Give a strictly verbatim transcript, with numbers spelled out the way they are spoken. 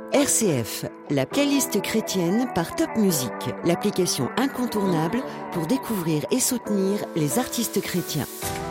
R C F, la playlist chrétienne par Top Music, l'application incontournable pour découvrir et soutenir les artistes chrétiens.